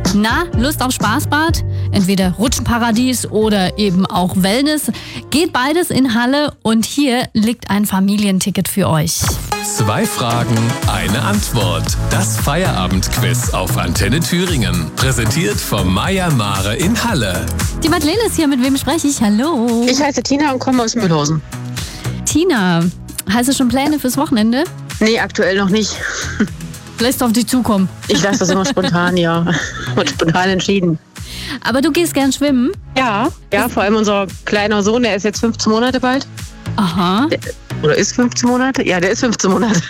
Na, Lust auf Spaßbad? Entweder Rutschenparadies oder eben auch Wellness. Geht beides in Halle und hier liegt ein Familienticket für euch. 2 Fragen, eine Antwort. Das Feierabendquiz auf Antenne Thüringen. Präsentiert vom Meier Mare in Halle. Die Madeleine ist hier, mit wem spreche ich? Hallo. Ich heiße Tina und komme aus Mühlhausen. Tina, hast du schon Pläne fürs Wochenende? Nee, aktuell noch nicht. Lässt auf dich zukommen. Ich lasse das immer spontan, ja. Und spontan entschieden. Aber du gehst gern schwimmen? Ja, vor allem unser kleiner Sohn, der ist jetzt 15 Monate bald. Aha. Oder ist 15 Monate? Ja, der ist 15 Monate.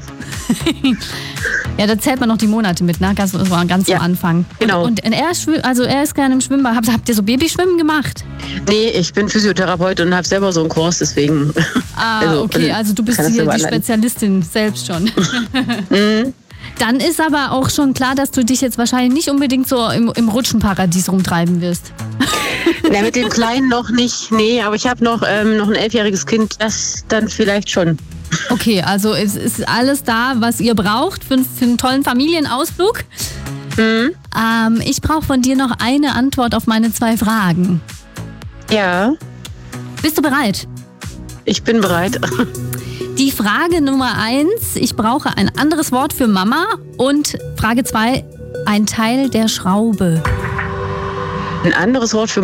Ja, da zählt man noch die Monate mit, ne? Ganz am Anfang. Genau. Und er ist gerne im Schwimmbad. Habt ihr so Babyschwimmen gemacht? Nee, ich bin Physiotherapeut und habe selber so einen Kurs, deswegen. Okay, also du bist hier die Spezialistin selbst schon. Dann ist aber auch schon klar, dass du dich jetzt wahrscheinlich nicht unbedingt so im Rutschenparadies rumtreiben wirst. Na, mit dem Kleinen noch nicht, nee, aber ich habe noch ein 11-jähriges Kind, das dann vielleicht schon. Okay, also es ist alles da, was ihr braucht für einen tollen Familienausflug. Ich brauche von dir noch eine Antwort auf meine 2 Fragen. Ja. Bist du bereit? Ich bin bereit. Die Frage Nummer 1, ich brauche ein anderes Wort für Mama. Und Frage 2, ein Teil der Schraube. Ein anderes Wort für